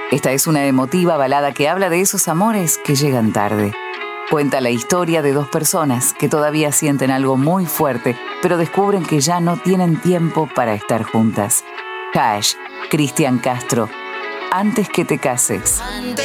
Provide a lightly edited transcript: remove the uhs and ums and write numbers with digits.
Esta es una emotiva balada que habla de esos amores que llegan tarde. Cuenta la historia de dos personas que todavía sienten algo muy fuerte, pero descubren que ya no tienen tiempo para estar juntas. Cash, Cristian Castro, Antes que te cases.